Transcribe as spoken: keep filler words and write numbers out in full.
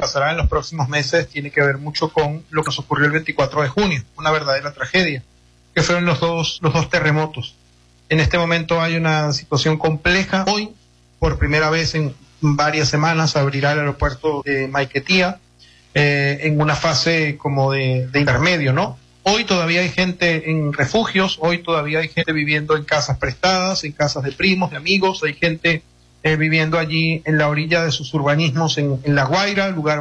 pasará en los próximos meses tiene que ver mucho con lo que nos ocurrió el veinticuatro de junio, una verdadera tragedia, que fueron los dos, los dos terremotos. En este momento hay una situación compleja. Hoy, por primera vez en varias semanas, abrirá el aeropuerto de Maiquetía, eh, en una fase como de, de intermedio, ¿no? Hoy todavía hay gente en refugios, hoy todavía hay gente viviendo en casas prestadas, en casas de primos, de amigos, hay gente eh, viviendo allí en la orilla de sus urbanismos en, en La Guaira, lugar